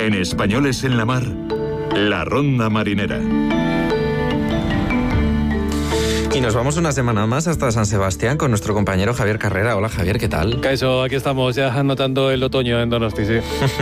En Españoles en la Mar, la Ronda Marinera. Y nos vamos una semana más hasta San Sebastián con nuestro compañero Javier Carrera. Hola Javier, ¿qué tal? Kaixo, aquí estamos ya notando el otoño en Donosti, sí.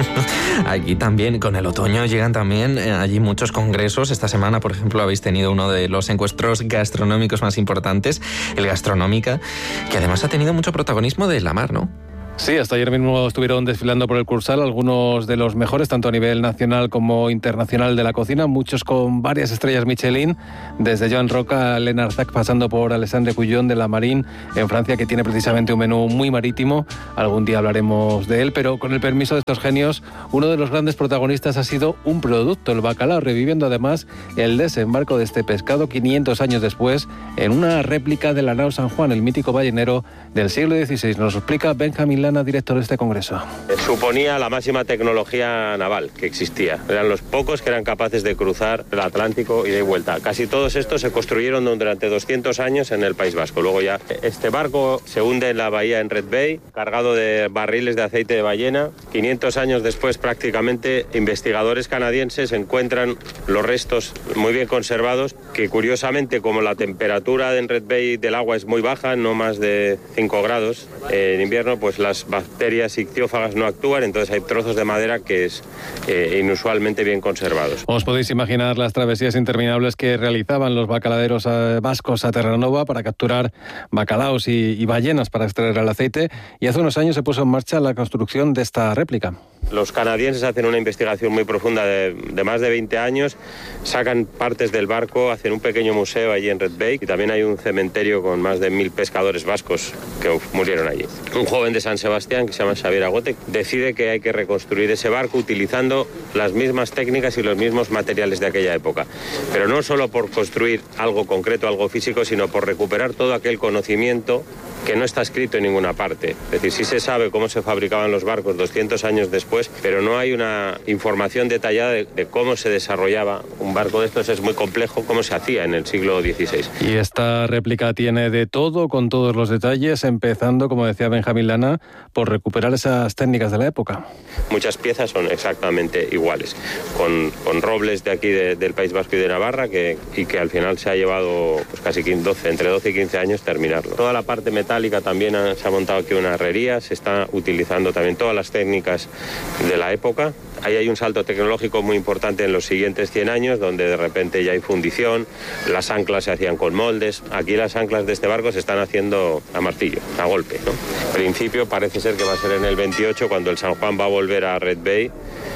Aquí también, con el otoño llegan también allí muchos congresos. Esta semana, por ejemplo, habéis tenido uno de los encuentros gastronómicos más importantes, el Gastronómica, que además ha tenido mucho protagonismo de la mar, ¿no? Sí, hasta ayer mismo estuvieron desfilando por el Cursal algunos de los mejores, tanto a nivel nacional como internacional de la cocina, muchos con varias estrellas Michelin, desde Joan Roca a Lennart Zack, pasando por Alexandre Couillon de la Marine en Francia, que tiene precisamente un menú muy marítimo. Algún día hablaremos de él, pero con el permiso de estos genios, uno de los grandes protagonistas ha sido un producto, el bacalao, reviviendo además el desembarco de este pescado 500 años después en una réplica de la nao San Juan, el mítico ballenero del siglo XVI. Nos lo explica Benjamín Lana, director de este congreso. Suponía la máxima tecnología naval que existía. Eran los pocos que eran capaces de cruzar el Atlántico y de vuelta. Casi todos estos se construyeron durante 200 años en el País Vasco. Luego ya este barco se hunde en la bahía en Red Bay, cargado de barriles de aceite de ballena. 500 años después, prácticamente, investigadores canadienses encuentran los restos muy bien conservados, que curiosamente, como la temperatura en Red Bay del agua es muy baja, no más de 5 grados, en invierno, pues las bacterias ictiófagas no actúan, entonces hay trozos de madera que es inusualmente bien conservados. Os podéis imaginar las travesías interminables que realizaban los bacaladeros vascos a Terranova para capturar bacalaos y ballenas para extraer el aceite, y hace unos años se puso en marcha la construcción de esta réplica. Los canadienses hacen una investigación muy profunda de más de 20 años, sacan partes del barco, hacen un pequeño museo allí en Red Bay, y también hay un cementerio con más de 1000 pescadores vascos que murieron allí. Un joven de San Sebastián, que se llama Xavier Agote, decide que hay que reconstruir ese barco utilizando las mismas técnicas y los mismos materiales de aquella época. Pero no solo por construir algo concreto, algo físico, sino por recuperar todo aquel conocimiento que no está escrito en ninguna parte. Es decir, sí se sabe cómo se fabricaban los barcos 200 años después, pero no hay una información detallada de cómo se desarrollaba un barco de estos. Es muy complejo cómo se hacía en el siglo XVI. Y esta réplica tiene de todo, con todos los detalles, empezando, como decía Benjamín Lana, por recuperar esas técnicas de la época. Muchas piezas son exactamente iguales, con robles de aquí del País Vasco y de Navarra, y que al final se ha llevado pues casi entre 12 y 15 años terminarlo. Toda la parte metálica también se ha montado aquí una herrería, se está utilizando también todas las técnicas de la época. Ahí hay un salto tecnológico muy importante en los siguientes 100 años, donde de repente ya hay fundición, las anclas se hacían con moldes. Aquí las anclas de este barco se están haciendo a martillo, a golpe, ¿no? En principio parece ser que va a ser en el 28, cuando el San Juan va a volver a Red Bay,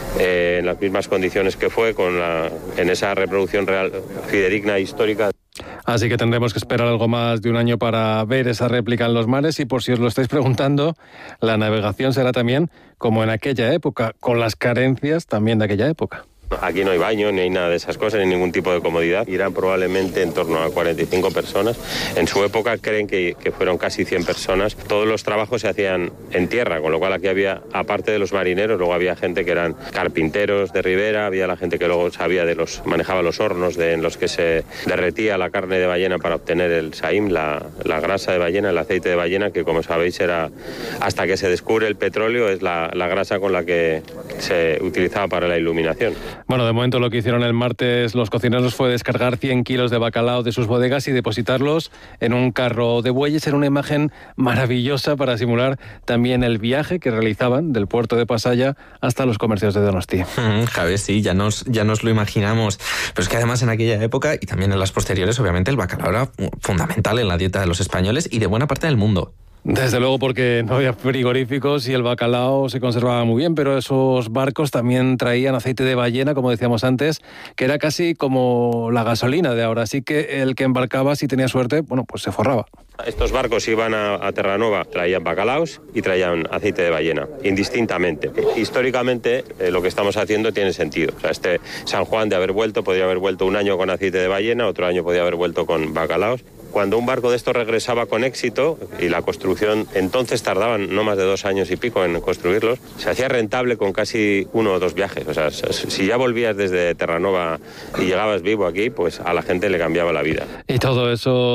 en las mismas condiciones que fue, en esa reproducción real, fidedigna, histórica. Así que tendremos que esperar algo más de un año para ver esa réplica en los mares, y por si os lo estáis preguntando, la navegación será también como en aquella época, con las carencias también de aquella época. Aquí no hay baño, ni hay nada de esas cosas, ni ningún tipo de comodidad. Irán probablemente en torno a 45 personas. En su época creen que fueron casi 100 personas. Todos los trabajos se hacían en tierra, con lo cual aquí había, aparte de los marineros, luego había gente que eran carpinteros de ribera, había la gente que luego manejaba los hornos en los que se derretía la carne de ballena para obtener el saim, la grasa de ballena, el aceite de ballena, que como sabéis era, hasta que se descubre el petróleo, es la grasa con la que se utilizaba para la iluminación. Bueno, de momento lo que hicieron el martes los cocineros fue descargar 100 kilos de bacalao de sus bodegas y depositarlos en un carro de bueyes. Era una imagen maravillosa para simular también el viaje que realizaban del puerto de Pasaya hasta los comercios de Donosti. Javier, sí, ya nos lo imaginamos. Pero es que además en aquella época y también en las posteriores, obviamente el bacalao era fundamental en la dieta de los españoles y de buena parte del mundo. Desde luego, porque no había frigoríficos y el bacalao se conservaba muy bien, pero esos barcos también traían aceite de ballena, como decíamos antes, que era casi como la gasolina de ahora. Así que el que embarcaba, si tenía suerte, bueno, pues se forraba. Estos barcos iban a Terranova, traían bacalaos y traían aceite de ballena, indistintamente. Históricamente, lo que estamos haciendo tiene sentido. O sea, este San Juan, de haber vuelto, podría haber vuelto un año con aceite de ballena, otro año podría haber vuelto con bacalaos. cuando un barco de estos regresaba con éxito, y la construcción entonces tardaban no más de 2 años y pico en construirlos, se hacía rentable con casi 1 o 2 viajes. O sea, si ya volvías desde Terranova y llegabas vivo aquí, pues a la gente le cambiaba la vida. Y de todo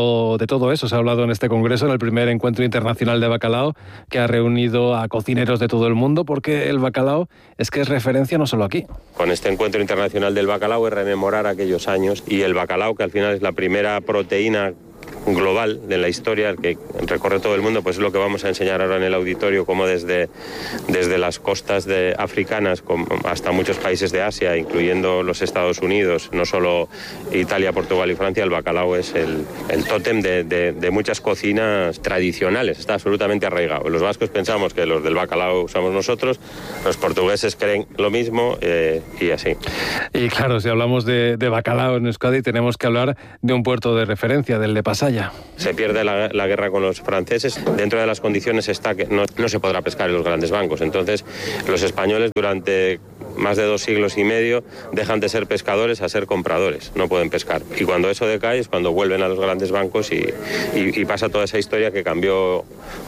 eso se ha hablado en este congreso, en el primer encuentro internacional de bacalao, que ha reunido a cocineros de todo el mundo, porque el bacalao es referencia no solo aquí. Con este encuentro internacional del bacalao es rememorar aquellos años, y el bacalao, que al final es la primera proteína global de la historia que recorre todo el mundo, pues es lo que vamos a enseñar ahora en el auditorio, como desde las costas africanas hasta muchos países de Asia, incluyendo los Estados Unidos, no solo Italia, Portugal y Francia, el bacalao es el tótem de muchas cocinas tradicionales, está absolutamente arraigado. Los vascos pensamos que los del bacalao somos nosotros, los portugueses creen lo mismo, y así. Y claro, si hablamos de bacalao en Euskadi, tenemos que hablar de un puerto de referencia, del de Pasaia. Se pierde la guerra con los franceses. Dentro de las condiciones está que no se podrá pescar en los grandes bancos. Entonces, los españoles durante más de 2 siglos y medio dejan de ser pescadores a ser compradores. No pueden pescar. Y cuando eso decae es cuando vuelven a los grandes bancos y pasa toda esa historia que cambió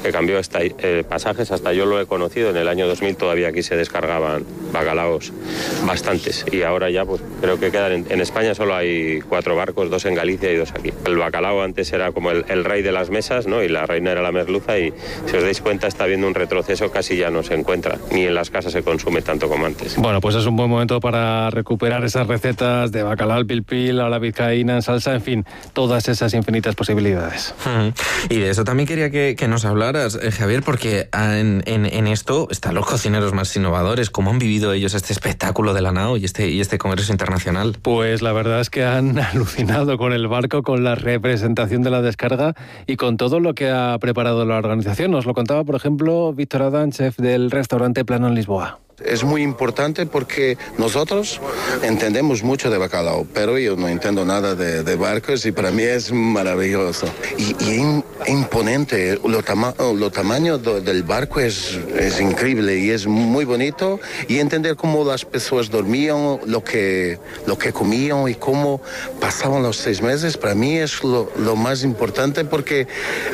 pasajes. Hasta yo lo he conocido. En el año 2000 todavía aquí se descargaban bacalaos bastantes. Y ahora ya pues creo que quedan en España solo hay 4 barcos, 2 en Galicia y 2 aquí. El bacalao antes era como el rey de las mesas, ¿no? Y la reina era la merluza, y si os dais cuenta está habiendo un retroceso, casi ya no se encuentra, ni en las casas se consume tanto como antes. Bueno, pues es un buen momento para recuperar esas recetas de bacalao al pil-pil, a la vizcaína en salsa, en fin, todas esas infinitas posibilidades. Y de eso también quería que nos hablaras, Javier, porque en esto están los cocineros más innovadores. ¿Cómo han vivido ellos este espectáculo de la nao y este congreso internacional? Pues la verdad es que han alucinado con el barco, con la representación de la descarga y con todo lo que ha preparado la organización. Nos lo contaba, por ejemplo, Víctor Adán, chef del restaurante Plano en Lisboa. Es muy importante porque nosotros entendemos mucho de bacalao, pero yo no entiendo nada de barcos, y para mí es maravilloso. Y imponente, lo tamaño del barco es increíble y es muy bonito, y entender cómo las personas dormían, lo que comían y cómo pasaban los 6 meses, para mí es lo más importante, porque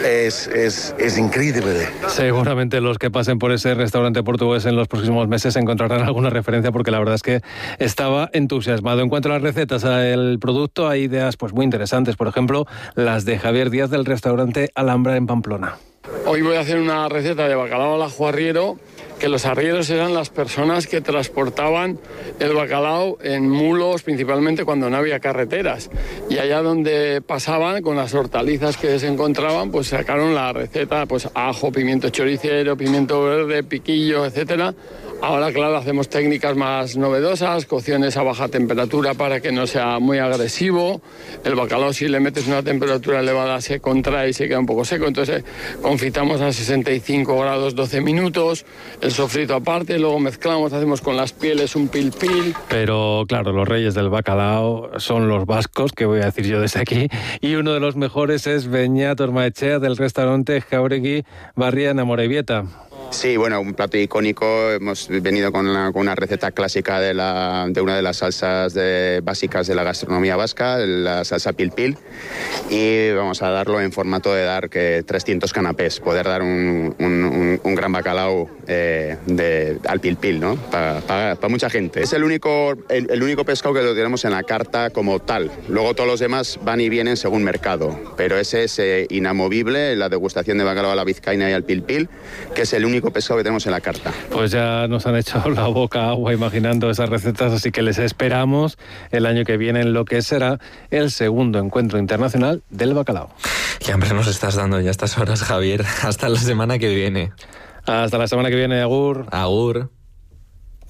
es increíble. Seguramente los que pasen por ese restaurante portugués en los próximos meses encontrarán alguna referencia, porque la verdad es que estaba entusiasmado. En cuanto a las recetas, al producto, hay ideas pues muy interesantes. Por ejemplo, las de Javier Díaz del restaurante Alhambra en Pamplona. Hoy voy a hacer una receta de bacalao al ajo arriero, que los arrieros eran las personas que transportaban el bacalao en mulos, principalmente cuando no había carreteras. Y allá donde pasaban, con las hortalizas que se encontraban, pues sacaron la receta, pues ajo, pimiento choricero, pimiento verde, piquillo, etcétera. Ahora, claro, hacemos técnicas más novedosas, cocciones a baja temperatura para que no sea muy agresivo. El bacalao, si le metes una temperatura elevada, se contrae y se queda un poco seco. Entonces, confitamos a 65 grados 12 minutos, el sofrito aparte, luego mezclamos, hacemos con las pieles un pil-pil. Pero, claro, los reyes del bacalao son los vascos, que voy a decir yo desde aquí, y uno de los mejores es Beñat Ormaechea del restaurante Jauregui Barria en Amorebieta. Sí, bueno, un plato icónico. Hemos venido con una receta clásica de una de las salsas básicas de la gastronomía vasca, la salsa pil-pil, y vamos a darlo en formato de dar 300 canapés, poder dar un gran bacalao al pil-pil, ¿no? Para mucha gente. Es el único pescado que lo tenemos en la carta como tal. Luego todos los demás van y vienen según mercado, pero ese es inamovible, la degustación de bacalao a la vizcaína y al pil-pil, que es el único pescado que tenemos en la carta. Pues ya nos han hecho la boca agua imaginando esas recetas, así que les esperamos el año que viene en lo que será el segundo encuentro internacional del bacalao. Qué hambre nos estás dando ya a estas horas, Javier. Hasta la semana que viene. Hasta la semana que viene, agur. Agur.